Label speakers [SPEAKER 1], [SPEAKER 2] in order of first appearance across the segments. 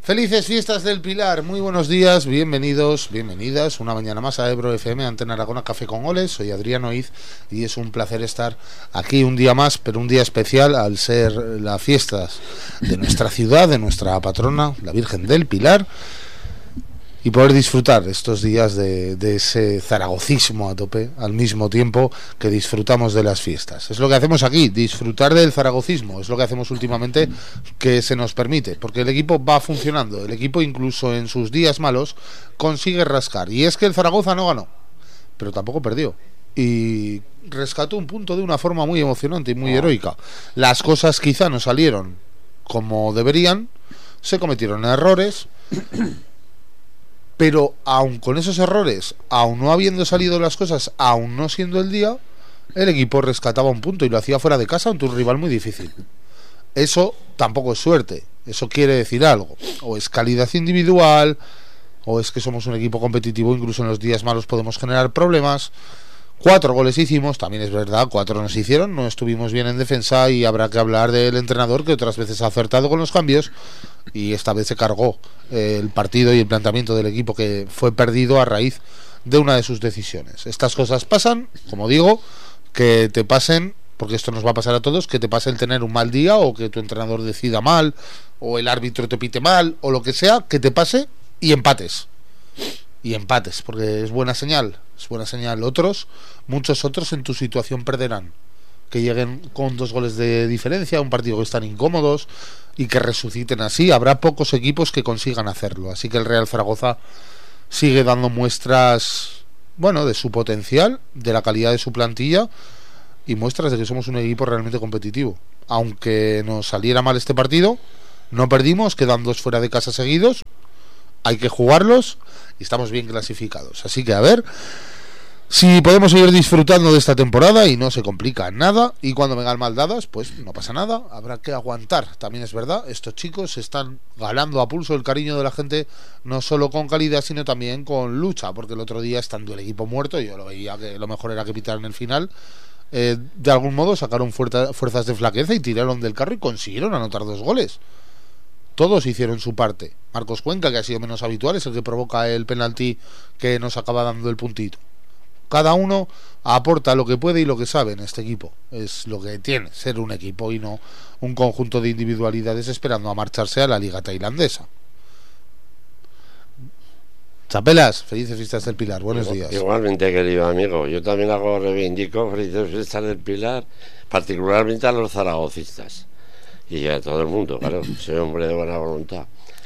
[SPEAKER 1] Felices fiestas del Pilar, muy buenos días, bienvenidos, bienvenidas una mañana más a Ebro FM, Antena Aragona, Café con Goles. Soy Adrián Oiz y es un placer estar aquí un día más, pero un día especial al ser las fiestas de nuestra ciudad, de nuestra patrona, la Virgen del Pilar, y poder disfrutar estos días de ese zaragocismo a tope, al mismo tiempo que disfrutamos de las fiestas. Es lo que hacemos aquí, disfrutar del zaragocismo, es lo que hacemos últimamente, que se nos permite, porque el equipo va funcionando, el equipo incluso en sus días malos consigue rascar, y es que el Zaragoza no ganó, pero tampoco perdió, y rescató un punto de una forma muy emocionante y muy heroica. Las cosas quizá no salieron como deberían, se cometieron errores, pero aun con esos errores, aun no habiendo salido las cosas, aun no siendo el día, el equipo rescataba un punto y lo hacía fuera de casa ante un rival muy difícil. Eso tampoco es suerte, eso quiere decir algo. O es calidad individual, o es que somos un equipo competitivo, incluso en los días malos podemos generar problemas. 4 goles hicimos, también es verdad, 4 nos hicieron, no estuvimos bien en defensa y habrá que hablar del entrenador, que otras veces ha acertado con los cambios y esta vez se cargó el partido y el planteamiento del equipo, que fue perdido a raíz de una de sus decisiones. Estas cosas pasan, como digo, que te pasen, porque esto nos va a pasar a todos, que te pase el tener un mal día, o que tu entrenador decida mal, o el árbitro te pite mal, o lo que sea, que te pase y empates, porque es buena señal. Es buena señal. Muchos otros en tu situación perderán. Que lleguen con 2 goles de diferencia a un partido que están incómodos y que resuciten así. Habrá pocos equipos que consigan hacerlo. Así que el Real Zaragoza sigue dando muestras, bueno, de su potencial, de la calidad de su plantilla y muestras de que somos un equipo realmente competitivo. Aunque nos saliera mal este partido, no perdimos, quedan 2 fuera de casa seguidos. Hay que jugarlos y estamos bien clasificados. Así que a ver si podemos seguir disfrutando de esta temporada y no se complica nada. Y cuando vengan mal dadas, pues no pasa nada, habrá que aguantar. También es verdad, estos chicos se están ganando a pulso el cariño de la gente, no solo con calidad, sino también con lucha. Porque el otro día, estando el equipo muerto, yo lo veía que lo mejor era que pitaran el final. De algún modo sacaron fuerzas de flaqueza y tiraron del carro y consiguieron anotar 2 goles. Todos hicieron su parte. Marcos Cuenca, que ha sido menos habitual, es el que provoca el penalti que nos acaba dando el puntito. Cada uno aporta lo que puede y lo que sabe en este equipo. Es lo que tiene ser un equipo y no un conjunto de individualidades esperando a marcharse a la liga tailandesa. Chapelas, felices fiestas del Pilar, buenos días.
[SPEAKER 2] Igualmente, querido amigo, yo también reivindico felices fiestas del Pilar, particularmente a los zaragocistas y a todo el mundo, claro, soy hombre de buena voluntad.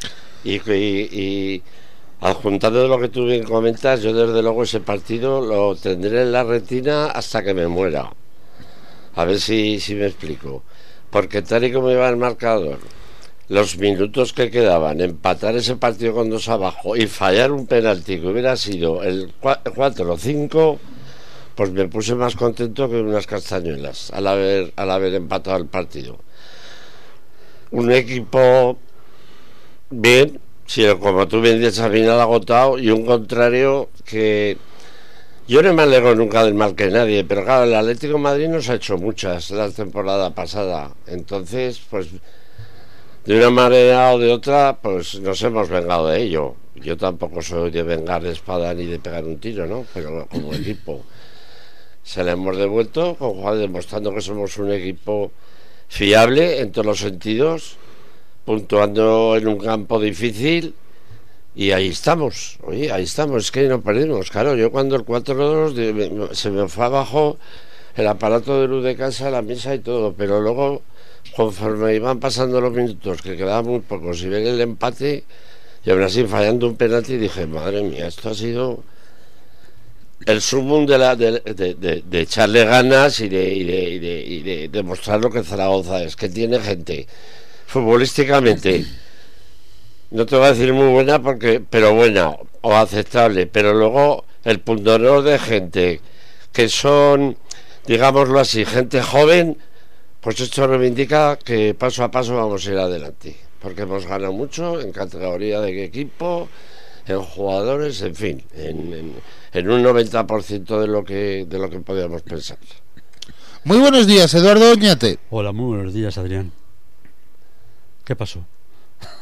[SPEAKER 2] Y adjuntando lo que tú bien comentas, yo desde luego ese partido lo tendré en la retina hasta que me muera. A ver si me explico. Porque tal y como iba el marcador, los minutos que quedaban, empatar ese partido con 2 abajo y fallar un penalti que hubiera sido el 4 o 5, pues me puse más contento que unas castañuelas al haber empatado el partido. Un equipo bien, sí, como tú bien dices, al final agotado, y un contrario que yo no me alegro nunca del mal que nadie, pero claro, el Atlético de Madrid nos ha hecho muchas la temporada pasada, entonces pues de una manera o de otra pues nos hemos vengado de ello. Yo tampoco soy de vengar de espada ni de pegar un tiro, ¿no? Pero como equipo se le hemos devuelto, demostrando que somos un equipo fiable en todos los sentidos, puntuando en un campo difícil, y ahí estamos, es que no perdimos. Claro, yo cuando el 4-2 se me fue abajo el aparato de luz de casa, la mesa y todo, pero luego conforme iban pasando los minutos, que quedaban muy pocos, y ven el empate y aún así fallando un penalti, dije, madre mía, esto ha sido el sumum de echarle ganas y de demostrar lo que Zaragoza es, que tiene gente futbolísticamente, no te voy a decir muy buena, pero buena o aceptable, pero luego el pundonor de gente que son, digámoslo así, gente joven, pues esto reivindica que paso a paso vamos a ir adelante, porque hemos ganado mucho en categoría de equipo, en jugadores, en fin, en un 90% de lo que podíamos pensar.
[SPEAKER 1] Muy buenos días, Eduardo Oñate.
[SPEAKER 3] Hola, muy buenos días, Adrián. ¿Qué pasó?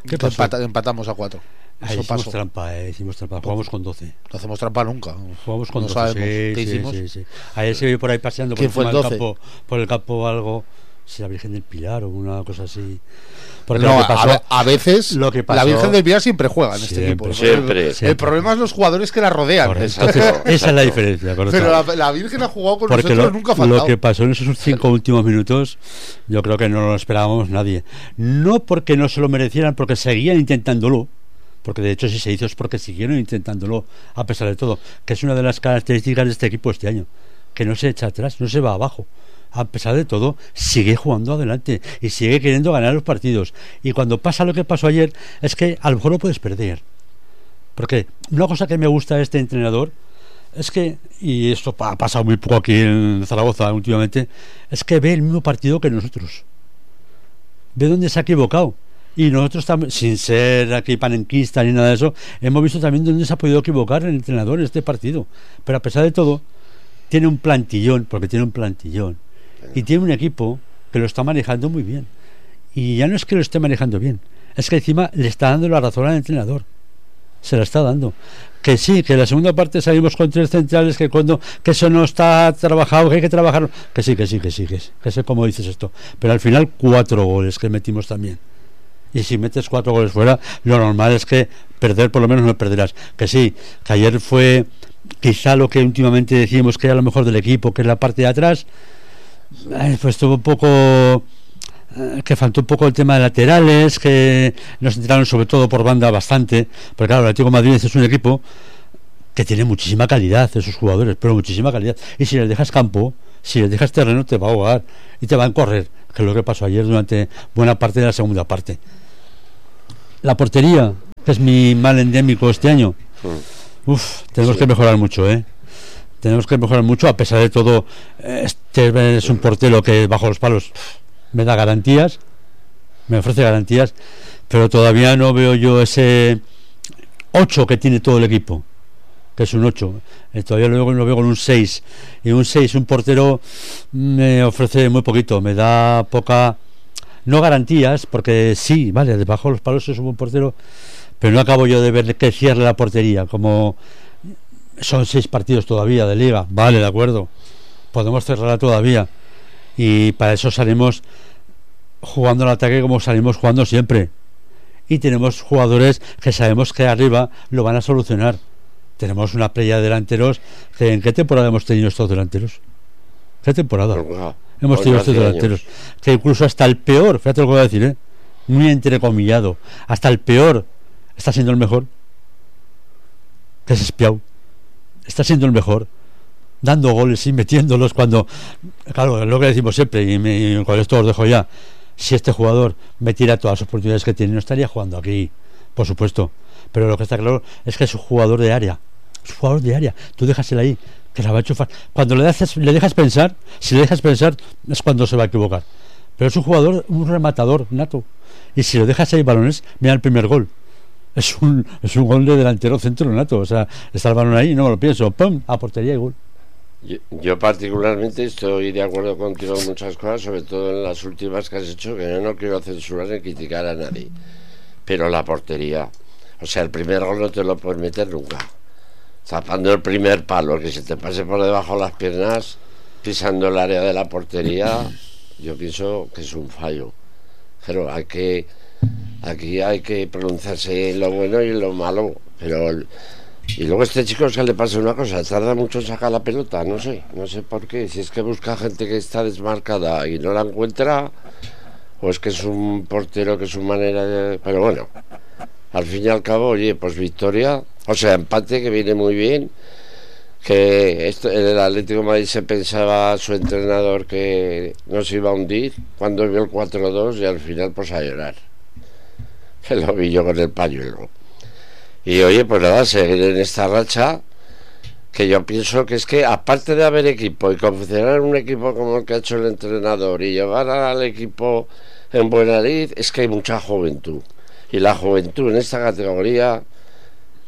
[SPEAKER 3] ¿Qué pasó?
[SPEAKER 1] Empatamos a 4.
[SPEAKER 3] Ahí
[SPEAKER 1] Eso
[SPEAKER 3] hicimos
[SPEAKER 1] pasó.
[SPEAKER 3] trampa, hicimos trampa. Jugamos con 12.
[SPEAKER 1] No hacemos trampa nunca.
[SPEAKER 3] Jugamos con
[SPEAKER 1] No
[SPEAKER 3] 12.
[SPEAKER 1] sabemos
[SPEAKER 3] Sí,
[SPEAKER 1] qué
[SPEAKER 3] sí,
[SPEAKER 1] hicimos.
[SPEAKER 3] sí. Ayer se vio por ahí paseando por
[SPEAKER 1] ¿Quién fue el 12?
[SPEAKER 3] por el campo algo. Si la Virgen del Pilar o una cosa así. Porque
[SPEAKER 1] No,
[SPEAKER 3] lo que pasó,
[SPEAKER 1] a veces
[SPEAKER 3] lo que pasó-
[SPEAKER 1] la Virgen del Pilar siempre juega en este
[SPEAKER 3] Siempre,
[SPEAKER 1] equipo.
[SPEAKER 2] siempre.
[SPEAKER 1] El problema es los jugadores que la rodean.
[SPEAKER 3] correcto.
[SPEAKER 2] Exacto,
[SPEAKER 3] Entonces, esa es la
[SPEAKER 2] exacto.
[SPEAKER 3] diferencia. Correcto.
[SPEAKER 1] Pero la Virgen ha jugado con
[SPEAKER 3] Porque
[SPEAKER 1] nosotros, nunca ha
[SPEAKER 3] lo
[SPEAKER 1] faltado.
[SPEAKER 3] que pasó en esos 5 últimos minutos, yo creo que no lo esperábamos nadie. No porque no se lo merecieran, porque seguían intentándolo. Porque de hecho, si se hizo es porque siguieron intentándolo, a pesar de todo. Que es una de las características de este equipo este año. Que no se echa atrás, no se va abajo. A pesar de todo, sigue jugando adelante y sigue queriendo ganar los partidos. Y cuando pasa lo que pasó ayer, es que a lo mejor lo puedes perder. Porque una cosa que me gusta de este entrenador es que, y esto ha pasado muy poco aquí en Zaragoza últimamente, es que ve el mismo partido que nosotros. Ve dónde se ha equivocado. Y nosotros, sin ser aquí panenquistas ni nada de eso, hemos visto también dónde se ha podido equivocar el entrenador en este partido. Pero a pesar de todo, tiene un plantillón, porque tiene un plantillón. Y tiene un equipo que lo está manejando muy bien. Y ya no es que lo esté manejando bien, es que encima le está dando la razón al entrenador. Se la está dando. Que sí, que en la segunda parte salimos con 3 centrales, que eso no está trabajado, que hay que trabajarlo. Que sí, que sé cómo dices esto. Pero al final 4 goles que metimos también. Y si metes 4 goles fuera, lo normal es que perder por lo menos no perderás. Que sí, que ayer fue quizá lo que últimamente decíamos que era lo mejor del equipo, que es la parte de atrás. Pues estuvo un poco que faltó un poco el tema de laterales, que nos entraron sobre todo por banda bastante, porque claro, el Atlético de Madrid es un equipo que tiene muchísima calidad, esos jugadores, pero muchísima calidad, y si les dejas campo, si les dejas terreno, te va a ahogar y te van a correr, que es lo que pasó ayer durante buena parte de la segunda parte. La portería, que es mi mal endémico este año, tenemos que mejorar mucho, tenemos que mejorar mucho. A pesar de todo, este es un portero que bajo los palos me da garantías, me ofrece garantías, pero todavía no veo yo ese 8 que tiene todo el equipo, que es un 8. Todavía lo veo con un 6, y un 6, un portero me ofrece muy poquito, me da poca, no garantías, porque sí, vale, debajo de los palos es un buen portero, pero no acabo yo de ver que cierre la portería. Como son 6 partidos todavía de liga, vale, de acuerdo, podemos cerrarla todavía, y para eso salimos jugando al ataque como salimos jugando siempre, y tenemos jugadores que sabemos que arriba lo van a solucionar. Tenemos una playa de delanteros que, ¿en qué temporada hemos tenido estos delanteros? ¿Qué temporada? Hemos tenido estos delanteros que incluso hasta el peor, fíjate lo que voy a decir, muy entrecomillado, hasta el peor está siendo el mejor, que es Espiau, está siendo el mejor, dando goles y metiéndolos cuando, claro, es lo que decimos siempre, y con esto os dejo ya. Si este jugador metiera todas las oportunidades que tiene, no estaría jugando aquí, por supuesto, pero lo que está claro es que es un jugador de área, es un jugador de área. Tú déjasela ahí, que la va a enchufar. Cuando le dejas pensar, si le dejas pensar es cuando se va a equivocar, pero es un jugador, un rematador nato, y si lo dejas ahí balones, mira el primer gol, es un gol de delantero centro nato. O sea, está el balón ahí y no me lo pienso, ¡pum!, a portería y gol.
[SPEAKER 2] Yo particularmente estoy de acuerdo contigo en muchas cosas, sobre todo en las últimas que has hecho, que yo no quiero censurar ni criticar a nadie, pero la portería, o sea, el primer gol no te lo puedes meter nunca, tapando el primer palo, que se te pase por debajo de las piernas, pisando el área de la portería. Yo pienso que es un fallo, pero aquí hay que pronunciarse en lo bueno y en lo malo, pero y luego este chico es que le pasa una cosa, tarda mucho en sacar la pelota, no sé por qué, si es que busca gente que está desmarcada y no la encuentra, o es que es un portero que es su manera de... Pero bueno, al fin y al cabo, oye, pues victoria, o sea, empate, que viene muy bien, que el Atlético de Madrid se pensaba su entrenador que no se iba a hundir cuando vio el 4-2 y al final pues a llorar, que lo vi yo con el pañuelo. Y oye, pues nada, seguir en esta racha, que yo pienso que es que aparte de haber equipo y confeccionar un equipo como el que ha hecho el entrenador y llevar al equipo en buena lid, es que hay mucha juventud, y la juventud en esta categoría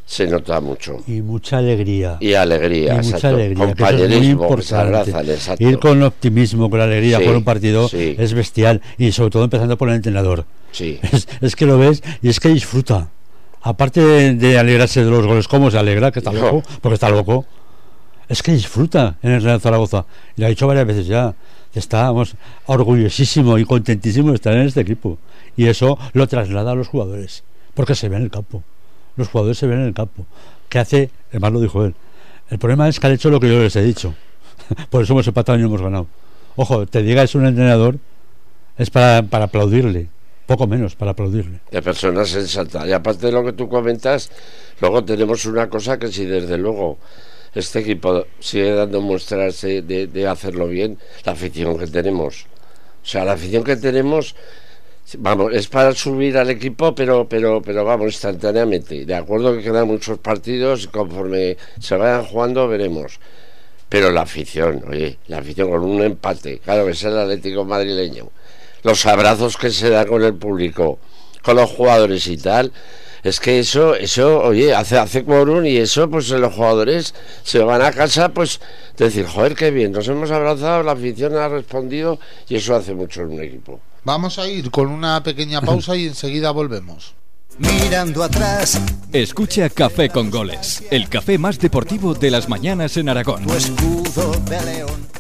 [SPEAKER 2] se nota mucho.
[SPEAKER 3] Y mucha alegría.
[SPEAKER 2] Y alegría,
[SPEAKER 3] Y mucha
[SPEAKER 2] exacto.
[SPEAKER 3] alegría, que eso es muy
[SPEAKER 2] Compañerismo, que se
[SPEAKER 3] importante.
[SPEAKER 2] abrazan, exacto.
[SPEAKER 3] Ir con optimismo, con alegría,
[SPEAKER 2] Sí,
[SPEAKER 3] por un partido
[SPEAKER 2] sí.
[SPEAKER 3] es bestial. Y sobre todo empezando por el entrenador.
[SPEAKER 2] Sí.
[SPEAKER 3] Es que lo ves y es que disfruta. Aparte de alegrarse de los goles, ¿cómo se alegra? Que está
[SPEAKER 2] No.
[SPEAKER 3] loco, porque está loco. Es que disfruta en el Real Zaragoza. Y lo ha dicho varias veces ya. Está, vamos, orgullosísimo y contentísimo de estar en este equipo. Y eso lo traslada a los jugadores. Porque se ve en el campo. Los jugadores se ven en el campo. ¿Qué hace? Además lo dijo él. El problema es que han hecho lo que yo les he dicho. Por eso hemos empatado y no hemos ganado. Ojo, te diga es un entrenador, es para aplaudirle. Poco menos para aplaudirle.
[SPEAKER 2] De persona sensata. Y aparte de lo que tú comentas, luego tenemos una cosa que si desde luego este equipo sigue dando muestras de hacerlo bien, la afición que tenemos. O sea, la afición que tenemos, vamos, es para subir al equipo, pero vamos, instantáneamente. De acuerdo que quedan muchos partidos, conforme se vayan jugando veremos. Pero la afición, oye, la afición con un empate, claro que es el Atlético madrileño. Los abrazos que se da con el público, con los jugadores y tal, es que eso, oye, hace quórum y eso, pues los jugadores se van a casa, pues decir, joder, qué bien, nos hemos abrazado, la afición ha respondido y eso hace mucho en un equipo.
[SPEAKER 1] Vamos a ir con una pequeña pausa y enseguida volvemos.
[SPEAKER 4] Mirando atrás,
[SPEAKER 5] Escucha Café con Goles, el café más deportivo de las mañanas en Aragón.
[SPEAKER 4] tu escudo de león.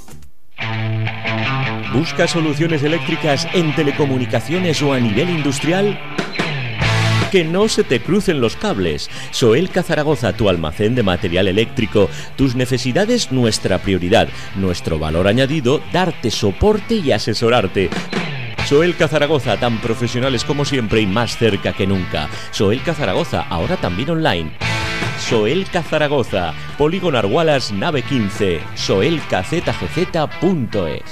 [SPEAKER 6] ¿Busca soluciones eléctricas en telecomunicaciones o a nivel industrial? Que no se te crucen los cables. Soelca Zaragoza, tu almacén de material eléctrico. Tus necesidades, nuestra prioridad. Nuestro valor añadido, darte soporte y asesorarte. Soelca Zaragoza, tan profesionales como siempre y más cerca que nunca. Soelca Zaragoza, ahora también online. Soelca Zaragoza, Polígono Argualas, nave 15, soelcazgz.es.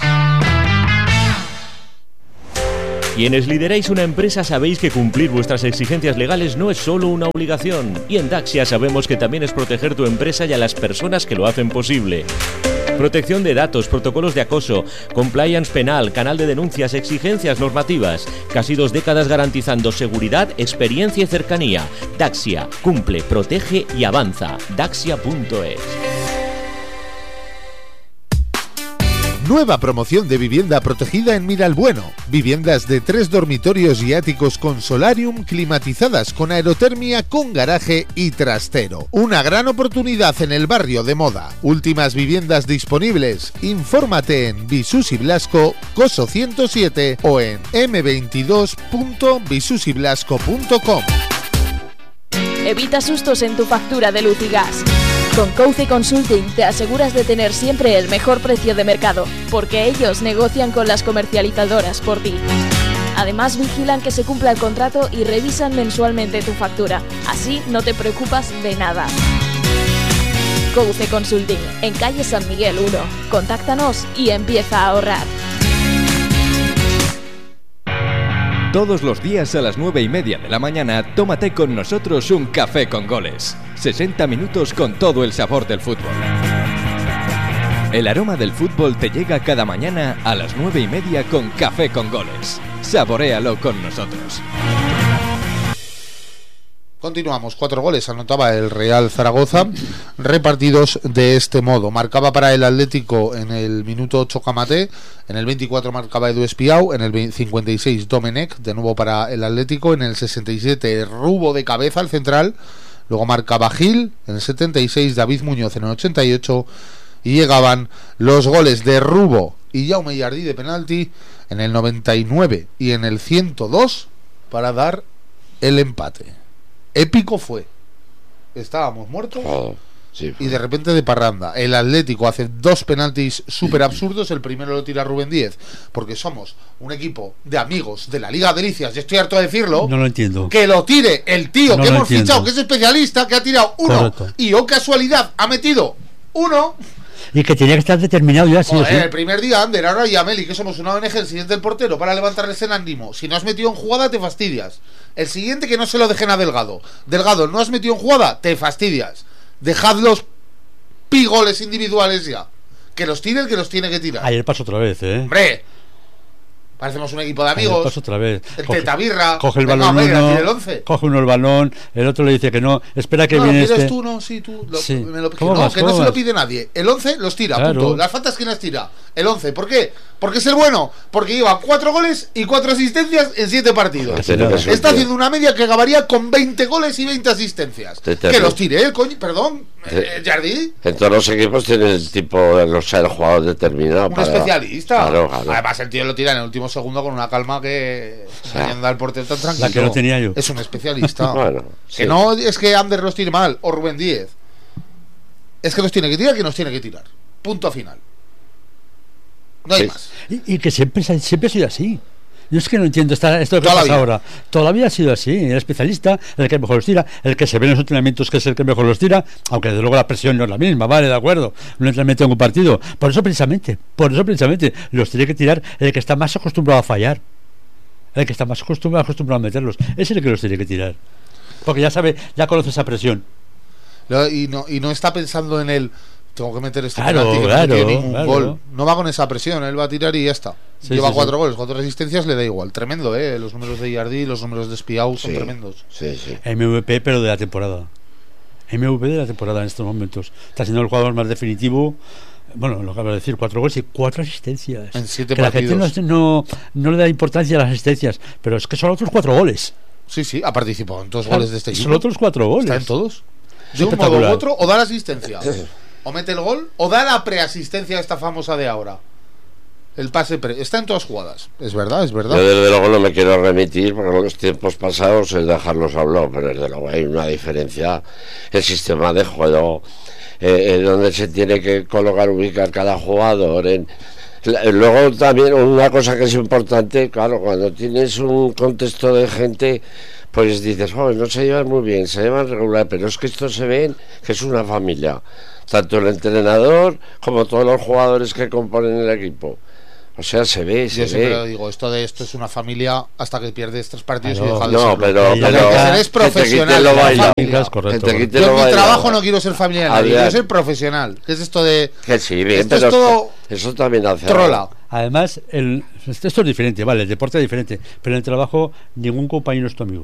[SPEAKER 6] Quienes lideráis una empresa sabéis que cumplir vuestras exigencias legales no es solo una obligación. Y en Daxia sabemos que también es proteger tu empresa y a las personas que lo hacen posible. Protección de datos, protocolos de acoso, compliance penal, canal de denuncias, exigencias normativas. Casi 2 décadas garantizando seguridad, experiencia y cercanía. Daxia, cumple, protege y avanza. Daxia.es.
[SPEAKER 1] Nueva promoción de vivienda protegida en Miralbueno. Viviendas de 3 dormitorios y áticos con solarium climatizadas con aerotermia, con garaje y trastero. Una gran oportunidad en el barrio de Moda. Últimas viviendas disponibles. Infórmate en Visus y Blasco, Coso 107 o en m22.visusyblasco.com.
[SPEAKER 7] Evita sustos en tu factura de luz y gas. Con Couce Consulting te aseguras de tener siempre el mejor precio de mercado, porque ellos negocian con las comercializadoras por ti. Además vigilan que se cumpla el contrato y revisan mensualmente tu factura. Así no te preocupas de nada. Couce Consulting, en calle San Miguel 1. Contáctanos y empieza a ahorrar.
[SPEAKER 5] Todos los días a las 9:30 de la mañana, tómate con nosotros un café con goles. 60 minutos con todo el sabor del fútbol. El aroma del fútbol te llega cada mañana a las 9:30 con Café con Goles. Saboréalo con nosotros.
[SPEAKER 1] Continuamos, 4 goles anotaba el Real Zaragoza, repartidos de este modo. Marcaba para el Atlético en el minuto 8 Camaté, en el 24 marcaba Edu Espiau, en el 56 Domenech, de nuevo para el Atlético, en el 67 Rubo de cabeza, el central, luego marcaba Gil, en el 76 David Muñoz, en el 88, y llegaban los goles de Rubo y Jaume Jardí de penalti en el 99 y en el 102 para dar el empate. Épico fue. Estábamos muertos
[SPEAKER 2] Sí,
[SPEAKER 1] y de repente de parranda. El Atlético hace 2 penaltis súper absurdos. El primero lo tira Rubén Díez, porque somos un equipo de amigos de la Liga Delicias, y estoy harto de decirlo.
[SPEAKER 3] No lo entiendo.
[SPEAKER 1] Que lo tire el tío
[SPEAKER 3] No
[SPEAKER 1] que
[SPEAKER 3] lo
[SPEAKER 1] hemos
[SPEAKER 3] entiendo.
[SPEAKER 1] fichado, que es especialista, que ha tirado 1.
[SPEAKER 3] Correcto.
[SPEAKER 1] Y oh casualidad, ha metido 1.
[SPEAKER 3] Y que tenía que estar determinado ya, sí o sí.
[SPEAKER 1] Joder, el primer día Ander, ahora y Ameli, que somos una ONG, el siguiente el portero, para levantarles el ánimo. Si no has metido en jugada, te fastidias. El siguiente, que no se lo dejen a Delgado. Delgado, no has metido en jugada, te fastidias. Dejad los pigoles individuales ya. Que los tire el que los tiene que tirar.
[SPEAKER 3] Ayer pasó otra vez, ¿eh?
[SPEAKER 1] ¡Hombre! Parecemos un equipo de
[SPEAKER 3] Después
[SPEAKER 1] amigos.
[SPEAKER 3] otra vez.
[SPEAKER 1] El tetabirra.
[SPEAKER 3] Coge el
[SPEAKER 1] Venga,
[SPEAKER 3] balón
[SPEAKER 1] hombre,
[SPEAKER 3] uno,
[SPEAKER 1] el 11.
[SPEAKER 3] coge uno el balón, el otro le dice que no, espera que
[SPEAKER 1] No,
[SPEAKER 3] viene
[SPEAKER 1] ¿quieres
[SPEAKER 3] este.
[SPEAKER 1] tú? No, sí, tú.
[SPEAKER 3] Sí.
[SPEAKER 1] Que
[SPEAKER 3] ¿Cómo
[SPEAKER 1] no,
[SPEAKER 3] vas?
[SPEAKER 1] que
[SPEAKER 3] ¿Cómo
[SPEAKER 1] no se lo
[SPEAKER 3] vas?
[SPEAKER 1] pide nadie. El 11 los tira,
[SPEAKER 3] Claro.
[SPEAKER 1] punto. Las faltas, ¿quién las tira? El 11. ¿Por qué? Porque es el bueno. Porque lleva 4 goles y 4 asistencias en 7 partidos.
[SPEAKER 3] Casi nada.
[SPEAKER 1] Está haciendo una media que acabaría con 20 goles y 20 asistencias. Que los tire él, coño. Perdón, Jardí.
[SPEAKER 2] En todos los equipos tienen el tipo, el jugador determinado.
[SPEAKER 1] Un especialista.
[SPEAKER 2] Claro.
[SPEAKER 1] Además, el tío lo tira en el último segundo con una calma que anda el portero tan tranquilo.
[SPEAKER 3] La que no tenía yo.
[SPEAKER 1] Es un especialista.
[SPEAKER 2] Bueno,
[SPEAKER 1] que
[SPEAKER 2] sí.
[SPEAKER 1] no es que Ander los tire mal o Rubén Díez. Es que los tiene que tirar, que nos tiene que tirar. Punto final. No hay
[SPEAKER 2] Sí.
[SPEAKER 1] más.
[SPEAKER 3] Y que siempre ha sido así. Yo es que no entiendo esto que
[SPEAKER 1] Toda la
[SPEAKER 3] pasa
[SPEAKER 1] vida.
[SPEAKER 3] ahora. Todavía ha sido así. El especialista, el que mejor los tira, el que se ve en los entrenamientos que es el que mejor los tira, aunque desde luego la presión no es la misma, vale, de acuerdo. Un entrenamiento en un partido. Por eso precisamente, los tiene que tirar el que está más acostumbrado a fallar. El que está más acostumbrado a meterlos. Es el que los tiene que tirar. Porque ya sabe, ya conoce esa presión.
[SPEAKER 1] Y no está pensando en el tengo que meter este
[SPEAKER 3] Claro,
[SPEAKER 1] penalti que
[SPEAKER 3] claro,
[SPEAKER 1] no tiene ningún
[SPEAKER 3] claro.
[SPEAKER 1] gol. No va con esa presión, él va a tirar y ya está.
[SPEAKER 3] Sí,
[SPEAKER 1] Lleva
[SPEAKER 3] sí,
[SPEAKER 1] 4
[SPEAKER 3] sí.
[SPEAKER 1] goles, 4 asistencias, le da igual. Tremendo, los números de Jardí, los números de Espiau son
[SPEAKER 2] Sí.
[SPEAKER 1] tremendos.
[SPEAKER 2] Sí, sí.
[SPEAKER 3] MVP, pero de la temporada. MVP de la temporada en estos momentos. Está siendo el jugador más definitivo. Bueno, lo acabo de decir, 4 goles y 4 asistencias.
[SPEAKER 1] En 7
[SPEAKER 3] que
[SPEAKER 1] partidos.
[SPEAKER 3] la gente no le da importancia a las asistencias, pero es que son otros 4 goles.
[SPEAKER 1] Sí, ha participado en 2 goles de este equipo.
[SPEAKER 3] Son otros 4 goles.
[SPEAKER 1] Está en todos. De un modo
[SPEAKER 3] Espectacular.
[SPEAKER 1] u otro, o da la asistencia, o mete el gol, o da la preasistencia esta famosa de ahora. El pase está en todas jugadas. Es verdad.
[SPEAKER 2] Yo desde luego no me quiero remitir porque en los tiempos pasados es dejarlos hablar, pero desde luego hay una diferencia. El sistema de juego, donde se tiene que ubicar cada jugador. Luego también una cosa que es importante, claro, cuando tienes un contexto de gente, pues dices, no se llevan muy bien, se llevan regular, pero es que esto se ve que es una familia, tanto el entrenador como todos los jugadores que componen el equipo. O sea, se ve.
[SPEAKER 1] Yo siempre lo digo, esto es una familia hasta que pierdes 3 partidos
[SPEAKER 3] Claro.
[SPEAKER 1] y dejas de
[SPEAKER 2] No,
[SPEAKER 1] serlo.
[SPEAKER 2] pero
[SPEAKER 1] Lo que hay que ser es profesional.
[SPEAKER 2] lo
[SPEAKER 1] la
[SPEAKER 2] baila.
[SPEAKER 1] familia.
[SPEAKER 3] Es correcto,
[SPEAKER 2] Que te quite
[SPEAKER 1] Yo
[SPEAKER 2] lo
[SPEAKER 1] en mi
[SPEAKER 2] bailado.
[SPEAKER 1] trabajo no quiero ser familiar de nadie,
[SPEAKER 2] Adrián.
[SPEAKER 1] quiero ser profesional. ¿Qué es esto de
[SPEAKER 2] Que sí, bien,
[SPEAKER 1] esto
[SPEAKER 2] pero
[SPEAKER 1] es todo
[SPEAKER 2] eso también hace
[SPEAKER 1] trola?
[SPEAKER 3] Además, esto es diferente, vale, el deporte es diferente, pero en el trabajo ningún compañero es tu amigo.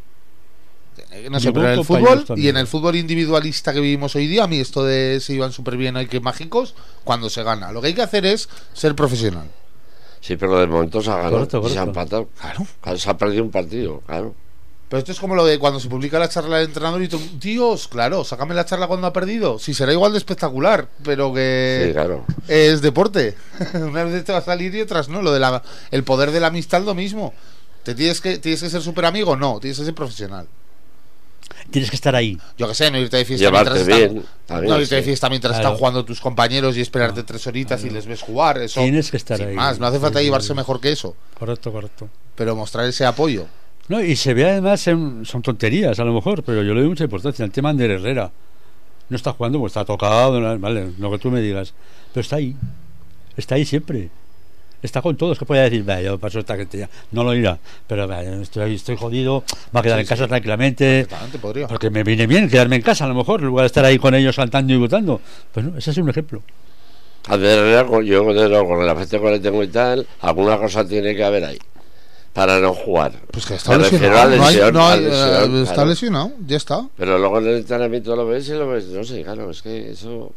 [SPEAKER 1] No sé,
[SPEAKER 3] Ningún
[SPEAKER 1] pero en el
[SPEAKER 3] compañero
[SPEAKER 1] fútbol
[SPEAKER 3] está
[SPEAKER 1] y
[SPEAKER 3] bien.
[SPEAKER 1] en el fútbol individualista que vivimos hoy día, a mí esto de se iban súper bien, hay que mágicos, cuando se gana. Lo que hay que hacer es ser profesional.
[SPEAKER 2] Sí, pero de momento se ha ganado.
[SPEAKER 3] Correcto,
[SPEAKER 2] y se ha
[SPEAKER 3] correcto.
[SPEAKER 2] empatado.
[SPEAKER 1] Claro.
[SPEAKER 2] Se ha perdido un partido, claro.
[SPEAKER 1] Pero esto es como lo de cuando se publica la charla del entrenador y tú, Dios, claro, sácame la charla cuando ha perdido. Si será igual de espectacular, pero que
[SPEAKER 2] Sí, claro.
[SPEAKER 1] es deporte. Una vez te va a salir y otras no. Lo de el poder de la amistad lo mismo. Tienes que ser súper amigo, no, tienes que ser profesional.
[SPEAKER 3] Tienes que estar ahí.
[SPEAKER 1] Yo que sé, no irte de fiesta
[SPEAKER 2] Llevarte
[SPEAKER 1] mientras
[SPEAKER 2] bien,
[SPEAKER 1] están,
[SPEAKER 2] también,
[SPEAKER 1] no irte de
[SPEAKER 2] sí.
[SPEAKER 1] fiesta mientras
[SPEAKER 3] Claro.
[SPEAKER 1] están jugando tus compañeros y esperarte 3 horitas y les ves jugar. Eso
[SPEAKER 3] Tienes que estar
[SPEAKER 1] sin
[SPEAKER 3] ahí.
[SPEAKER 1] más, no hace falta
[SPEAKER 3] Sí, sí,
[SPEAKER 1] llevarse
[SPEAKER 3] sí.
[SPEAKER 1] mejor que eso,
[SPEAKER 3] Correcto.
[SPEAKER 1] pero mostrar ese apoyo.
[SPEAKER 3] No, y se ve además, son tonterías a lo mejor, pero yo le doy mucha importancia. El tema de Herrera. No está jugando, pues está tocado, vale, lo que tú me digas. Pero está ahí siempre. Está con todos, que podía decir, yo paso esta gente ya. No lo irá, pero estoy jodido, va a quedar en casa tranquilamente.
[SPEAKER 1] Perfectamente podría.
[SPEAKER 3] Porque me viene bien quedarme en casa a lo mejor, en lugar de estar ahí con ellos saltando y votando. Pues no, ese es un ejemplo.
[SPEAKER 2] A ver, yo con el afecto que le tengo y tal, alguna cosa tiene que haber ahí para no jugar.
[SPEAKER 1] Pues que está
[SPEAKER 2] Me refiero a
[SPEAKER 1] lesionado.
[SPEAKER 2] lesión, a lesión,
[SPEAKER 1] Está
[SPEAKER 2] claro.
[SPEAKER 1] lesionado, ya está.
[SPEAKER 2] Pero luego en el entrenamiento lo ves y lo ves, no sé, claro, es que eso.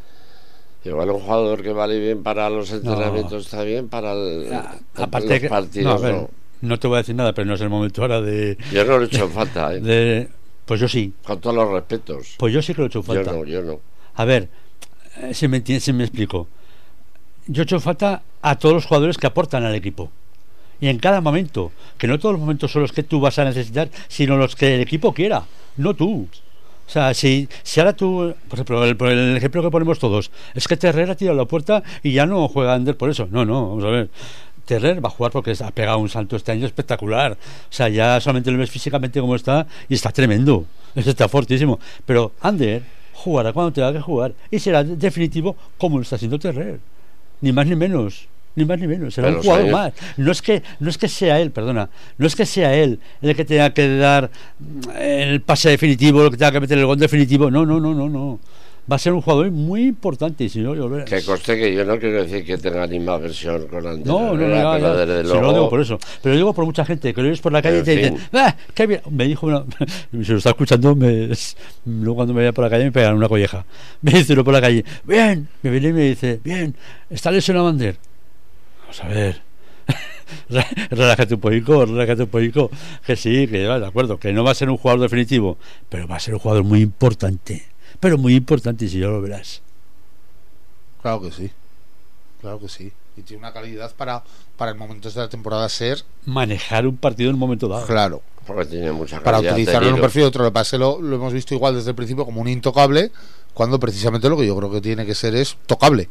[SPEAKER 2] Igual un jugador que vale bien para los entrenamientos está bien, para
[SPEAKER 3] Aparte
[SPEAKER 2] los
[SPEAKER 3] que,
[SPEAKER 2] partidos
[SPEAKER 3] no, a ver,
[SPEAKER 2] no.
[SPEAKER 3] no te voy a decir nada, pero no es el momento ahora de...
[SPEAKER 2] Yo no lo he hecho en falta,
[SPEAKER 3] Pues yo sí.
[SPEAKER 2] con todos los respetos.
[SPEAKER 3] Pues yo sí que lo he hecho en falta.
[SPEAKER 2] Yo no.
[SPEAKER 3] A ver, si me explico. Yo he hecho falta a todos los jugadores que aportan al equipo. Y en cada momento. Que no todos los momentos son los que tú vas a necesitar, sino los que el equipo quiera, no tú. O sea, si ahora tú, por ejemplo, el ejemplo que ponemos todos, es que Terrer ha tirado la puerta y ya no juega Ander por eso. No, vamos a ver. Terrer va a jugar porque ha pegado un salto este año espectacular. O sea, ya solamente lo ves físicamente como está y está tremendo. Eso está fortísimo. Pero Ander jugará cuando tenga que jugar y será definitivo como lo está haciendo Terrer. Ni más ni menos. Será
[SPEAKER 2] Pero
[SPEAKER 3] un jugador
[SPEAKER 2] sí.
[SPEAKER 3] más. No es que sea él, perdona. No es que sea él el que tenga que dar el pase definitivo, el que tenga que meter el gol definitivo. No. va a ser un jugador muy importante. Y si no, yo verás.
[SPEAKER 2] Que conste que yo no quiero decir que tenga animadversión con Ander
[SPEAKER 3] No,
[SPEAKER 2] Herrera,
[SPEAKER 3] ya,
[SPEAKER 2] pero desde
[SPEAKER 3] si no lo digo
[SPEAKER 2] luego...
[SPEAKER 3] por eso. Pero lo digo por mucha gente que lo oyes por la calle y
[SPEAKER 2] En
[SPEAKER 3] te
[SPEAKER 2] fin.
[SPEAKER 3] dicen, ¡ah, qué bien! Me dijo una, si lo está escuchando, luego cuando me vaya por la calle me pegan una colleja. Me dice uno por la calle, bien, me viene y me dice, bien, está lesionado Ander. Vamos a ver. Relájate un poquito, que sí, que de acuerdo, que no va a ser un jugador definitivo, pero va a ser un jugador muy importante, pero muy importante, si ya lo verás.
[SPEAKER 1] Claro que sí. Y tiene una calidad para en momentos de la temporada ser,
[SPEAKER 3] Manejar un partido en un momento dado.
[SPEAKER 1] claro,
[SPEAKER 2] Porque tiene mucha
[SPEAKER 1] para
[SPEAKER 2] calidad de
[SPEAKER 1] utilizarlo en un
[SPEAKER 2] tiro.
[SPEAKER 1] perfil otro. Lo que pasa es que lo hemos visto igual desde el principio como un intocable, cuando precisamente lo que yo creo que tiene que ser es tocable.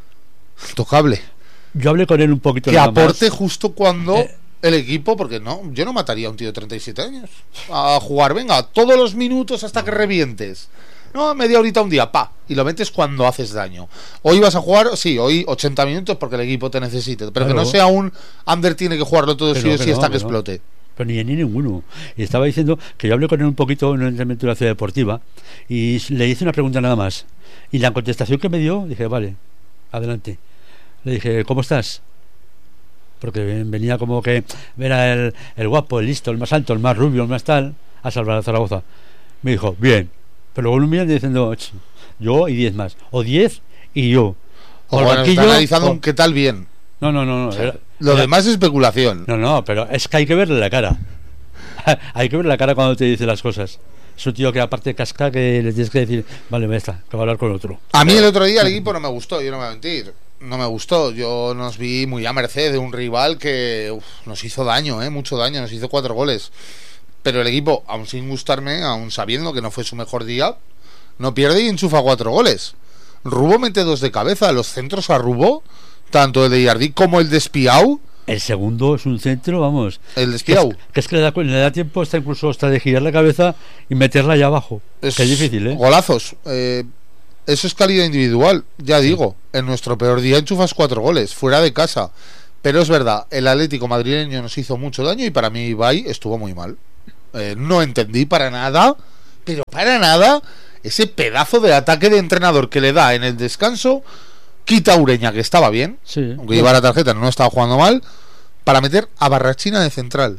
[SPEAKER 3] Yo hablé con él un poquito
[SPEAKER 1] Que
[SPEAKER 3] nada
[SPEAKER 1] aporte
[SPEAKER 3] más.
[SPEAKER 1] justo cuando el equipo, porque no, yo no mataría a un tío de 37 años a jugar, venga, todos los minutos hasta que revientes. No, media horita un día, y lo metes cuando haces daño. Hoy vas a jugar, sí, hoy 80 minutos porque el equipo te necesite, pero
[SPEAKER 3] Claro.
[SPEAKER 1] que no sea un Ander tiene que jugarlo todo
[SPEAKER 3] Pero
[SPEAKER 1] sí o
[SPEAKER 3] que
[SPEAKER 1] sí
[SPEAKER 3] no,
[SPEAKER 1] hasta
[SPEAKER 3] que
[SPEAKER 1] que
[SPEAKER 3] no.
[SPEAKER 1] explote.
[SPEAKER 3] Pero ni ninguno. Y estaba diciendo que yo hablé con él un poquito en un entrenamiento de la ciudad deportiva y le hice una pregunta nada más. Y la contestación que me dio, dije, vale, adelante. Le dije, ¿cómo estás? Porque venía como que era el guapo, el listo, el más alto, el más rubio, el más tal, a salvar a Zaragoza. Me dijo, bien. Pero luego un mirando diciendo, yo y 10 más. O 10 y yo.
[SPEAKER 1] O
[SPEAKER 3] el
[SPEAKER 1] bueno,
[SPEAKER 3] banquillo,
[SPEAKER 1] está analizando
[SPEAKER 3] o-
[SPEAKER 1] un qué tal bien.
[SPEAKER 3] No.
[SPEAKER 1] Lo demás es especulación.
[SPEAKER 3] No, pero es que hay que verle la cara. Hay que ver la cara cuando te dice las cosas. Es un tío que aparte casca que le tienes que decir, vale, ya está, que va a hablar con otro.
[SPEAKER 1] A mí el otro día el equipo no me gustó, yo no me voy a mentir. No me gustó, yo nos vi muy a merced de un rival que nos hizo daño, mucho daño, nos hizo 4 goles. Pero el equipo, aún sin gustarme, aún sabiendo que no fue su mejor día, no pierde y enchufa 4 goles. Rubo mete 2 de cabeza, los centros a Rubo, tanto el de Yardí como el de Espiau.
[SPEAKER 3] El segundo es un centro, vamos.
[SPEAKER 1] El de Espiau.
[SPEAKER 3] Que es que le da tiempo hasta incluso hasta de girar la cabeza y meterla allá abajo. Que es difícil, ¿eh?
[SPEAKER 1] Golazos. Eso es calidad individual, ya digo. En nuestro peor día enchufas 4 goles, fuera de casa. Pero es verdad, el Atlético madrileño nos hizo mucho daño y para mí Ibai estuvo muy mal. No entendí para nada, pero para nada, ese pedazo de ataque de entrenador que le da en el descanso. Quita a Ureña, que estaba bien,
[SPEAKER 3] Sí.
[SPEAKER 1] aunque lleva la tarjeta, no estaba jugando mal, para meter a Barrachina de central.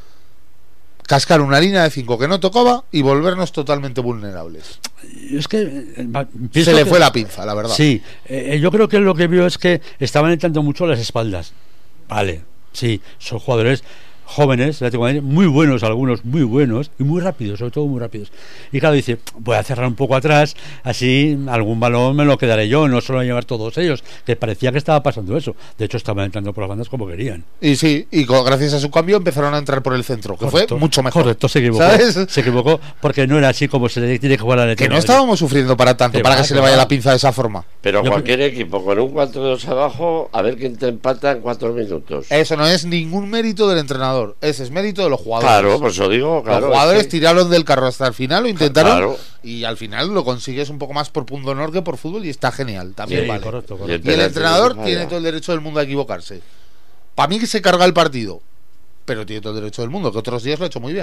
[SPEAKER 1] Cascar una línea de 5 que no tocaba y volvernos totalmente vulnerables.
[SPEAKER 3] Es que
[SPEAKER 1] Se le fue la pinza, la verdad.
[SPEAKER 3] Sí, yo creo que lo que vio es que estaban entrando mucho las espaldas. Vale, sí, son jugadores jóvenes, muy buenos, algunos muy buenos y muy rápidos, sobre todo muy rápidos. Y claro, dice, voy a cerrar un poco atrás, así algún balón me lo quedaré yo, no solo a llevar todos ellos, que parecía que estaba pasando eso. De hecho, estaban entrando por las bandas como querían.
[SPEAKER 1] Y sí, y gracias a su cambio empezaron a entrar por el centro, que
[SPEAKER 3] Correcto,
[SPEAKER 1] fue mucho mejor.
[SPEAKER 3] Correcto, se equivocó.
[SPEAKER 1] ¿Sabes?
[SPEAKER 3] Se equivocó porque no era así como se le tiene que jugar a la
[SPEAKER 1] Que no estábamos sufriendo para tanto,
[SPEAKER 3] Que
[SPEAKER 1] para
[SPEAKER 3] va,
[SPEAKER 1] que se
[SPEAKER 3] que
[SPEAKER 1] le vaya
[SPEAKER 3] va.
[SPEAKER 1] la pinza de esa forma.
[SPEAKER 2] Pero
[SPEAKER 3] Yo
[SPEAKER 2] cualquier equipo con un 4-2 abajo, a ver quién te empata en 4 minutos.
[SPEAKER 1] Eso no es ningún mérito del entrenador, ese es mérito de los jugadores.
[SPEAKER 2] Claro, por eso digo, claro.
[SPEAKER 1] Los jugadores
[SPEAKER 2] es que-
[SPEAKER 1] tiraron del carro hasta el final, lo intentaron
[SPEAKER 2] Claro.
[SPEAKER 1] y al final lo consigues un poco más por punto honor que por fútbol y está genial, también
[SPEAKER 3] Sí,
[SPEAKER 1] vale.
[SPEAKER 3] correcto,
[SPEAKER 2] Y
[SPEAKER 3] correcto.
[SPEAKER 1] Y el
[SPEAKER 2] penalti
[SPEAKER 1] entrenador
[SPEAKER 2] no
[SPEAKER 1] tiene
[SPEAKER 2] falla.
[SPEAKER 1] todo el derecho del mundo a equivocarse. Para mí que se carga el partido, pero tiene todo el derecho del mundo, que otros días lo ha hecho muy bien.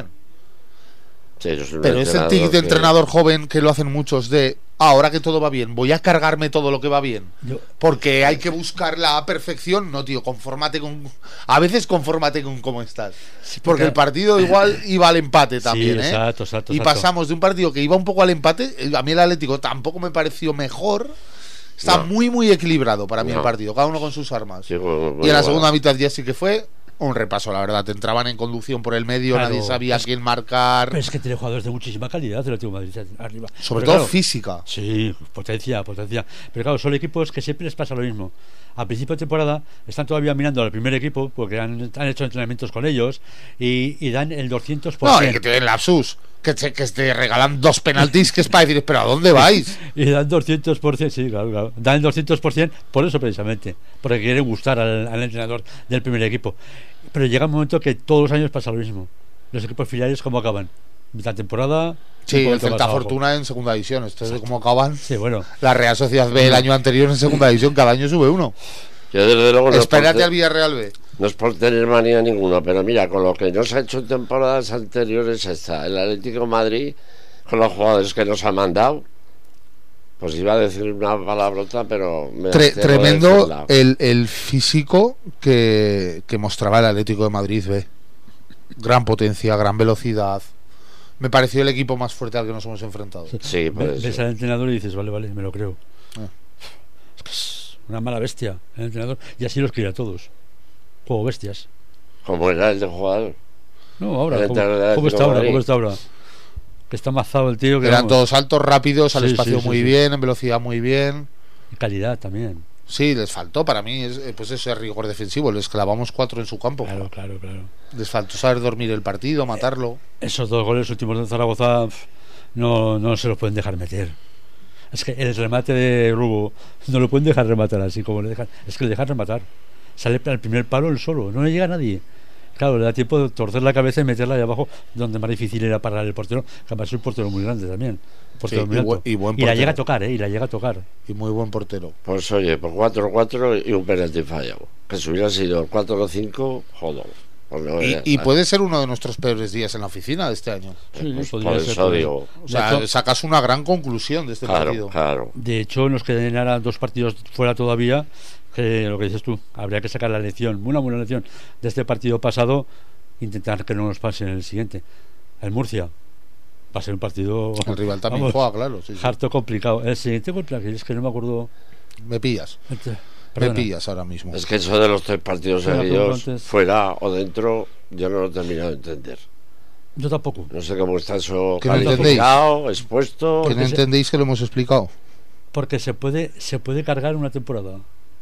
[SPEAKER 2] Sí, eso es un
[SPEAKER 1] Pero ese
[SPEAKER 2] entrenador
[SPEAKER 1] tic de
[SPEAKER 2] que-
[SPEAKER 1] entrenador joven que lo hacen muchos de ahora que todo va bien, voy a cargarme todo lo que va bien.
[SPEAKER 3] Yo-
[SPEAKER 1] Porque hay que buscar la perfección. No, tío, confórmate con. A veces confórmate con cómo estás.
[SPEAKER 3] Sí,
[SPEAKER 1] Porque el partido igual iba al empate también,
[SPEAKER 3] Sí,
[SPEAKER 1] ¿eh?
[SPEAKER 3] exacto,
[SPEAKER 1] Y pasamos de un partido que iba un poco al empate. A mí el Atlético tampoco me pareció mejor. Está
[SPEAKER 2] No.
[SPEAKER 1] muy equilibrado para mí
[SPEAKER 2] No.
[SPEAKER 1] el partido, cada uno con sus armas.
[SPEAKER 2] Sí, muy
[SPEAKER 1] Y en la
[SPEAKER 2] igual.
[SPEAKER 1] segunda mitad ya sí que fue un repaso, la verdad. Te entraban en conducción por el medio,
[SPEAKER 3] Claro.
[SPEAKER 1] nadie sabía quién marcar.
[SPEAKER 3] Pero es que tiene jugadores de muchísima calidad el Atlético de Madrid arriba.
[SPEAKER 1] Sobre
[SPEAKER 3] Pero
[SPEAKER 1] todo
[SPEAKER 3] claro,
[SPEAKER 1] física.
[SPEAKER 3] Sí, potencia. Pero claro, son equipos que siempre les pasa lo mismo. A principio de temporada están todavía mirando al primer equipo porque han hecho entrenamientos con ellos y dan el 200%.
[SPEAKER 1] No, y que te den lapsus. Que te regalan 2 penaltis que es para decir, pero ¿a dónde vais?
[SPEAKER 3] Y dan 200%, sí, claro. Dan el 200% por eso precisamente, porque quieren gustar al entrenador del primer equipo. Pero llega un momento que todos los años pasa lo mismo. Los equipos filiales, ¿cómo acaban? Mitad temporada. un
[SPEAKER 1] Sí, el
[SPEAKER 3] poquito más
[SPEAKER 1] Celta
[SPEAKER 3] abajo.
[SPEAKER 1] Fortuna en segunda división. Esto es de cómo acaban.
[SPEAKER 3] Sí, bueno.
[SPEAKER 1] La Real Sociedad B el año anterior en segunda división, cada año sube uno.
[SPEAKER 2] Yo desde luego no es por
[SPEAKER 1] Espérate
[SPEAKER 2] te-
[SPEAKER 1] al Villarreal B.
[SPEAKER 2] no es por tener manía ninguno, pero mira, con lo que nos ha hecho en temporadas anteriores está el Atlético de Madrid, con los jugadores que nos ha mandado, Pues iba a decir una palabrota, pero me abstengo de
[SPEAKER 1] Tremendo
[SPEAKER 2] decirla.
[SPEAKER 1] el físico que mostraba el Atlético de Madrid B. Gran potencia, gran velocidad. Me pareció el equipo más fuerte al que nos hemos enfrentado.
[SPEAKER 2] Sí, puede
[SPEAKER 3] Ves
[SPEAKER 2] ser.
[SPEAKER 3] al entrenador y dices, vale, me lo creo.
[SPEAKER 1] Ah.
[SPEAKER 3] Es que es una mala bestia el entrenador. Y así los quiere a todos. Juego bestias.
[SPEAKER 2] Como era el de jugador.
[SPEAKER 3] No, ahora,
[SPEAKER 2] El
[SPEAKER 3] ¿cómo,
[SPEAKER 2] entrenador del
[SPEAKER 3] cómo está
[SPEAKER 2] Atlético de
[SPEAKER 3] ahora?
[SPEAKER 2] Madrid.
[SPEAKER 3] ¿Cómo está ahora? Que está mazado el tío. Que
[SPEAKER 1] Eran
[SPEAKER 3] vamos,
[SPEAKER 1] todos altos, rápidos, al
[SPEAKER 3] Sí,
[SPEAKER 1] espacio
[SPEAKER 3] sí,
[SPEAKER 1] muy
[SPEAKER 3] sí.
[SPEAKER 1] bien, en velocidad muy bien.
[SPEAKER 3] y calidad también.
[SPEAKER 1] Sí, les faltó para mí, pues ese rigor defensivo. Les clavamos 4 en su campo.
[SPEAKER 3] Claro.
[SPEAKER 1] Les faltó saber dormir el partido, matarlo.
[SPEAKER 3] Esos 2 goles últimos de Zaragoza no se los pueden dejar meter. Es que el remate de Rubo no lo pueden dejar rematar así como le dejan. Es que le dejan rematar. Sale al primer palo él solo, no le llega a nadie. Claro, le da tiempo de torcer la cabeza y meterla ahí abajo, donde más difícil era parar el portero, que además es un portero muy grande también. Portero
[SPEAKER 1] Sí,
[SPEAKER 3] muy alto.
[SPEAKER 1] y buen
[SPEAKER 3] y la
[SPEAKER 1] portero.
[SPEAKER 3] llega a tocar, y la llega a tocar.
[SPEAKER 1] Y muy buen portero.
[SPEAKER 2] Pues oye, por 4-4 y un penalti fallado. Que si hubiera sido el 4-5, joder. Pues no
[SPEAKER 1] Y,
[SPEAKER 2] veas,
[SPEAKER 1] y
[SPEAKER 2] ¿sabes?
[SPEAKER 1] puede ser uno de nuestros peores días en la oficina de este año.
[SPEAKER 3] Sí,
[SPEAKER 2] Pues
[SPEAKER 3] podría
[SPEAKER 2] por
[SPEAKER 3] ser,
[SPEAKER 2] eso
[SPEAKER 3] podría
[SPEAKER 2] digo.
[SPEAKER 1] O sea,
[SPEAKER 3] De hecho-
[SPEAKER 1] sacas una gran conclusión de este partido.
[SPEAKER 2] Claro.
[SPEAKER 3] De hecho, nos quedan ahora 2 partidos fuera todavía, que lo que dices tú, habría que sacar la lección, una buena lección de este partido pasado, intentar que no nos pase en el siguiente. El Murcia va a ser un partido,
[SPEAKER 1] El rival también
[SPEAKER 3] vamos,
[SPEAKER 1] juega, claro. Sí, sí.
[SPEAKER 3] harto complicado. El siguiente contra que es que no me acuerdo.
[SPEAKER 1] Me pillas.
[SPEAKER 3] Perdona.
[SPEAKER 1] Me pillas ahora mismo.
[SPEAKER 2] Es que eso de los 3 partidos
[SPEAKER 3] Fuera,
[SPEAKER 2] seguidos,
[SPEAKER 3] antes.
[SPEAKER 2] fuera o dentro, yo no lo he terminado de entender.
[SPEAKER 3] Yo tampoco.
[SPEAKER 2] No sé cómo está eso
[SPEAKER 1] ¿Que no
[SPEAKER 2] calificado, expuesto.
[SPEAKER 1] Que no
[SPEAKER 3] se-
[SPEAKER 1] entendéis que lo hemos explicado.
[SPEAKER 3] Porque se puede cargar una temporada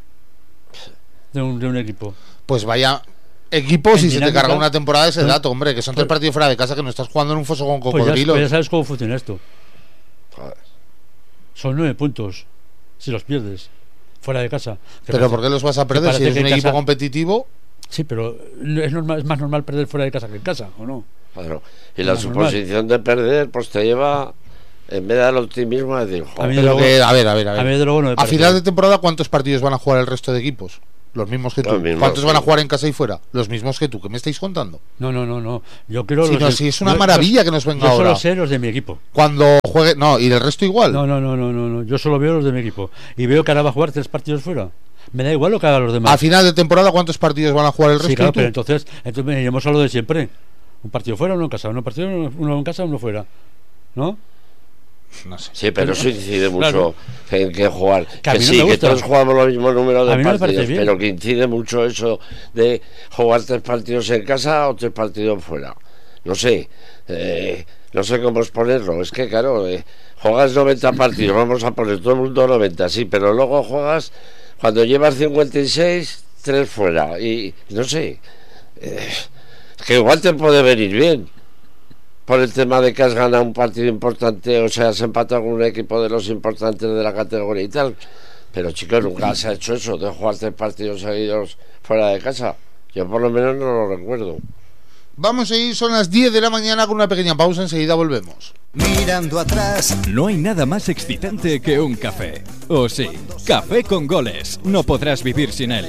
[SPEAKER 3] de un equipo.
[SPEAKER 1] Pues vaya equipo
[SPEAKER 3] En
[SPEAKER 1] si se te
[SPEAKER 3] dinámica,
[SPEAKER 1] carga una temporada ese
[SPEAKER 3] pues-
[SPEAKER 1] dato, hombre, que son 3
[SPEAKER 3] pues-
[SPEAKER 1] partidos fuera de casa, que no estás jugando en un foso con
[SPEAKER 3] Pues
[SPEAKER 1] cocodrilos.
[SPEAKER 3] ya sabes cómo funciona esto.
[SPEAKER 2] Joder.
[SPEAKER 3] Son 9 puntos si los pierdes fuera de casa. Que
[SPEAKER 1] Pero
[SPEAKER 3] parece-
[SPEAKER 1] ¿por qué los vas a perder
[SPEAKER 3] parece
[SPEAKER 1] si eres
[SPEAKER 3] que
[SPEAKER 1] un
[SPEAKER 3] en
[SPEAKER 1] equipo
[SPEAKER 3] casa-
[SPEAKER 1] competitivo?
[SPEAKER 3] Sí, pero es más normal perder fuera de casa que en casa, ¿o no?
[SPEAKER 2] Claro. Y la
[SPEAKER 3] No, normal.
[SPEAKER 2] suposición de perder, pues te lleva, en vez del optimismo, a decir,
[SPEAKER 3] A
[SPEAKER 2] joder,
[SPEAKER 3] mí
[SPEAKER 1] Pero
[SPEAKER 3] luego-
[SPEAKER 1] que, a ver.
[SPEAKER 3] A mí desde luego no me
[SPEAKER 1] A
[SPEAKER 3] parece.
[SPEAKER 1] final de temporada, ¿cuántos partidos van a jugar el resto de equipos? Los mismos que tú.
[SPEAKER 2] Los mismos,
[SPEAKER 1] ¿Cuántos van a
[SPEAKER 2] sí.
[SPEAKER 1] jugar en casa y fuera? Los mismos que tú. ¿Qué me estáis contando?
[SPEAKER 3] No. Yo quiero
[SPEAKER 1] Si
[SPEAKER 3] los
[SPEAKER 1] no,
[SPEAKER 3] de-
[SPEAKER 1] si es una
[SPEAKER 3] yo-
[SPEAKER 1] maravilla
[SPEAKER 3] yo-
[SPEAKER 1] que nos venga
[SPEAKER 3] yo
[SPEAKER 1] ahora.
[SPEAKER 3] solo sé los de mi equipo.
[SPEAKER 1] Cuando juegue. No, y del resto igual.
[SPEAKER 3] No. Yo solo veo los de mi equipo. Y veo que ahora va a jugar 3 partidos fuera. Me da igual lo que hagan los demás.
[SPEAKER 1] A final de temporada, ¿cuántos partidos van a jugar el resto?
[SPEAKER 3] Sí, claro,
[SPEAKER 1] y tú?
[SPEAKER 3] pero entonces iremos a lo de siempre. Un partido fuera, uno en casa. Uno en casa, uno fuera. ¿No?
[SPEAKER 1] No sé.
[SPEAKER 2] sí, pero eso incide mucho
[SPEAKER 3] Claro.
[SPEAKER 2] en qué jugar.
[SPEAKER 3] Que a
[SPEAKER 2] Que
[SPEAKER 3] mí no
[SPEAKER 2] sí,
[SPEAKER 3] me
[SPEAKER 2] que
[SPEAKER 3] gusta.
[SPEAKER 2] todos jugamos los mismos números
[SPEAKER 3] A
[SPEAKER 2] de
[SPEAKER 3] mí no me parece
[SPEAKER 2] partidos,
[SPEAKER 3] bien.
[SPEAKER 2] pero que incide mucho eso de jugar 3 partidos en casa o 3 partidos fuera. No sé, no sé cómo exponerlo. Es que, claro, juegas 90 partidos, vamos a poner todo el mundo 90, sí, pero luego juegas, cuando llevas 56, 3 fuera. Y no sé, es que igual te puede venir bien. Por el tema de que has ganado un partido importante, o sea, has empatado con un equipo de los importantes de la categoría y tal. Pero chicos, nunca se ha hecho eso, de jugar 3 partidos seguidos fuera de casa. Yo por lo menos no lo recuerdo.
[SPEAKER 1] Vamos a ir, son las 10 de la mañana con una pequeña pausa, enseguida volvemos.
[SPEAKER 4] Mirando atrás,
[SPEAKER 5] No hay nada más excitante que un café. O sí, café con goles. No podrás vivir sin él.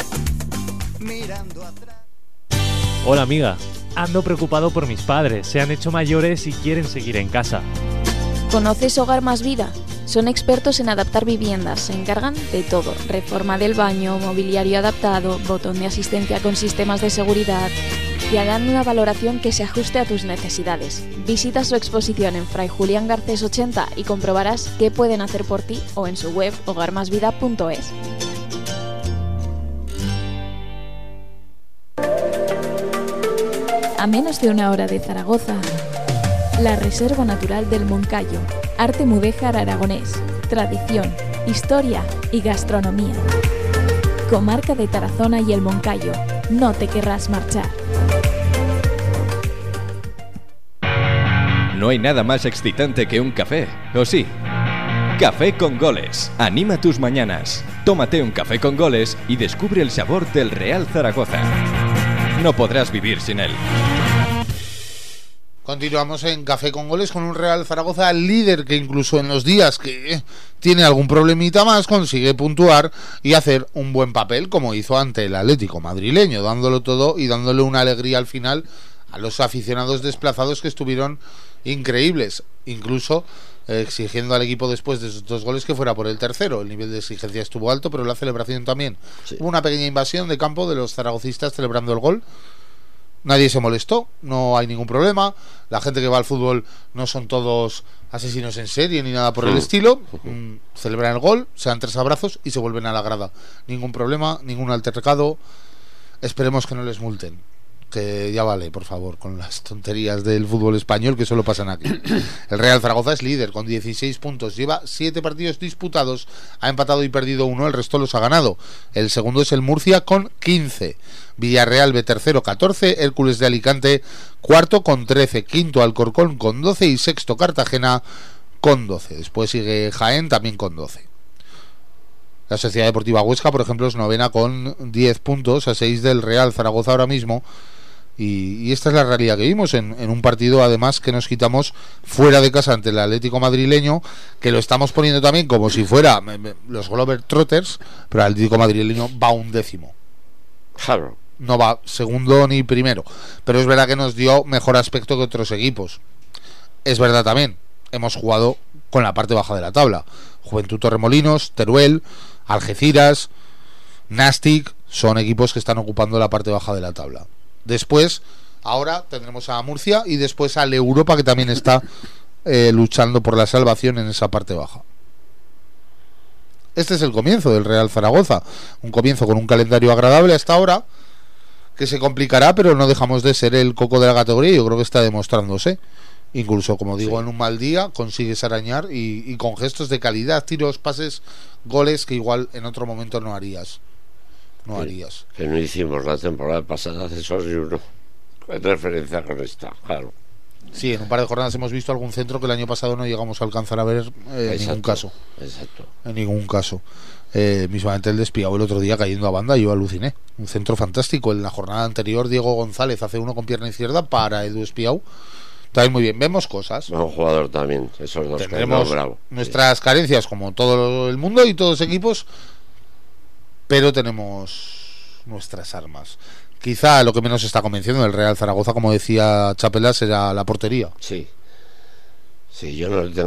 [SPEAKER 4] mirando atrás.
[SPEAKER 8] Hola amiga, ando preocupado por mis padres, se han hecho mayores y quieren seguir en casa.
[SPEAKER 7] ¿Conoces Hogar Más Vida? Son expertos en adaptar viviendas, se encargan de todo, reforma del baño, mobiliario adaptado, botón de asistencia con sistemas de seguridad. Te harán una valoración que se ajuste a tus necesidades. Visita su exposición en Fray Julián Garcés 80 y comprobarás qué pueden hacer por ti o en su web hogarmasvida.es. A menos de una hora de Zaragoza, la Reserva Natural del Moncayo, arte mudéjar aragonés, tradición, historia y gastronomía. Comarca de Tarazona y el Moncayo, no te querrás marchar.
[SPEAKER 5] No hay nada más excitante que un café. ¿O sí? Café con goles. Anima tus mañanas. Tómate un café con goles y descubre el sabor del Real Zaragoza. No podrás vivir sin él.
[SPEAKER 1] Continuamos en Café con Goles con un Real Zaragoza líder que incluso en los días que tiene algún problemita más consigue puntuar y hacer un buen papel como hizo ante el Atlético madrileño, dándolo todo y dándole una alegría al final a los aficionados desplazados, que estuvieron increíbles, incluso exigiendo al equipo después de esos 2 goles que fuera por el tercero. El nivel de exigencia estuvo alto, pero la celebración también.
[SPEAKER 2] Sí.
[SPEAKER 1] Hubo una pequeña invasión de campo de los zaragocistas celebrando el gol. Nadie se molestó, no hay ningún problema. La gente que va al fútbol no son todos asesinos en serie ni nada por el estilo. Celebran el gol, se dan 3 abrazos y se vuelven a la grada. Ningún problema, ningún altercado. Esperemos que no les multen, que ya vale, por favor, con las tonterías del fútbol español que solo pasan aquí. El Real Zaragoza es líder con 16 puntos, lleva 7 partidos disputados, ha empatado y perdido 1, el resto los ha ganado. El segundo es el Murcia con 15, Villarreal B tercero 14, Hércules de Alicante cuarto con 13, quinto Alcorcón con 12 y sexto Cartagena con 12. Después sigue Jaén también con 12. La Sociedad Deportiva Huesca, por ejemplo, es novena con 10 puntos, a 6 del Real Zaragoza ahora mismo. Y esta es la realidad que vimos en un partido, además, que nos quitamos fuera de casa ante el Atlético madrileño, que lo estamos poniendo también como si fuera los Globetrotters, pero el Atlético madrileño va 11º.
[SPEAKER 2] Claro.
[SPEAKER 1] No va segundo ni primero, pero es verdad que nos dio mejor aspecto que otros equipos. Es verdad también, hemos jugado con la parte baja de la tabla. Juventud Torremolinos, Teruel, Algeciras, Nastic son equipos que están ocupando la parte baja de la tabla. Después, ahora tendremos a Murcia y después al Europa, que también está luchando por la salvación en esa parte baja. Este es el comienzo del Real Zaragoza, un comienzo con un calendario agradable hasta ahora, que se complicará, pero no dejamos de ser el coco de la categoría. Yo creo que está demostrándose. Incluso, como digo, en un mal día consigues arañar y con gestos de calidad, tiros, pases, goles que igual en otro momento no harías. No harías.
[SPEAKER 2] Que no hicimos la temporada pasada de esos y uno. En referencia con esta, claro.
[SPEAKER 1] Sí, en un par de jornadas hemos visto algún centro que el año pasado no llegamos a alcanzar a ver en ningún caso.
[SPEAKER 2] Exacto.
[SPEAKER 1] En ningún caso. Mismamente el Despiau el otro día cayendo a banda, yo aluciné. Un centro fantástico. En la jornada anterior, Diego González hace uno con pierna izquierda para Edu Espiau. También muy bien, vemos cosas.
[SPEAKER 2] Buen jugador también, esos dos.
[SPEAKER 1] Tendremos
[SPEAKER 2] bravo.
[SPEAKER 1] Nuestras carencias, como todo el mundo y todos los equipos, pero tenemos nuestras armas. Quizá lo que menos está convenciendo del Real Zaragoza, como decía Chapela, será la portería.
[SPEAKER 2] Sí. Sí, yo no tengo